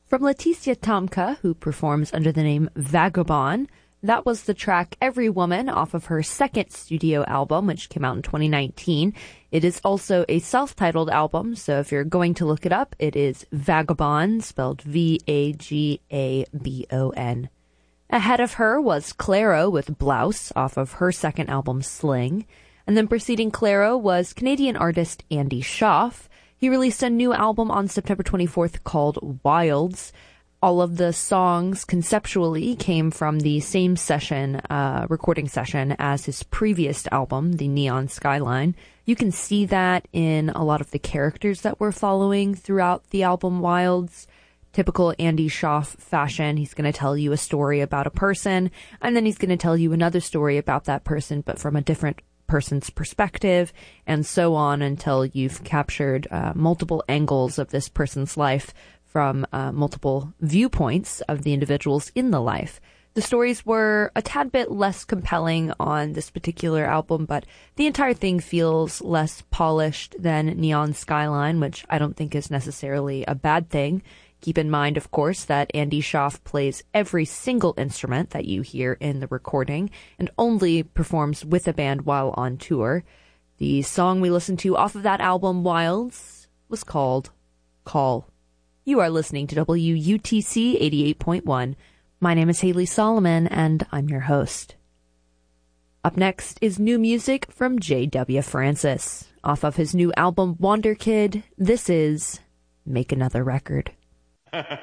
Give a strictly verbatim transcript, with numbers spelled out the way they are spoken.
From Leticia Tomka, who performs under the name Vagabond, that was the track Every Woman off of her second studio album, which came out in twenty nineteen. It is also a self-titled album, so if you're going to look it up, it is Vagabond, spelled V A G A B O N. Ahead of her was Clairo with Blouse off of her second album, Sling. And then preceding Clairo was Canadian artist Andy Schaaf. He released a new album on September twenty-fourth called Wilds. All of the songs conceptually came from the same session, uh, recording session as his previous album, The Neon Skyline. You can see that in a lot of the characters that we're following throughout the album Wilds. Typical Andy Schaaf fashion. He's going to tell you a story about a person, and then he's going to tell you another story about that person, but from a different person's perspective, and so on until you've captured uh, multiple angles of this person's life from uh, multiple viewpoints of the individuals in the life. The stories were a tad bit less compelling on this particular album, but the entire thing feels less polished than Neon Skyline, which I don't think is necessarily a bad thing. Keep in mind, of course, that Andy Schaaf plays every single instrument that you hear in the recording and only performs with a band while on tour. The song we listened to off of that album, Wilds, was called Call. You are listening to W U T C eighty-eight point one. My name is Haley Solomon, and I'm your host. Up next is new music from J W Francis. Off of his new album, Wander Kid, this is Make Another Record.